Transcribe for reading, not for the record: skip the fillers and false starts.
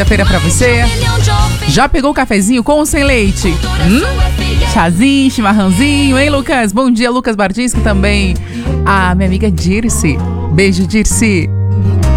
Feira pra você. Já pegou o cafezinho com ou sem leite? Chazinho, chimarrãozinho, hein, Lucas? Bom dia, Lucas Bardinski também. A minha amiga Dirce. Beijo, Dirce.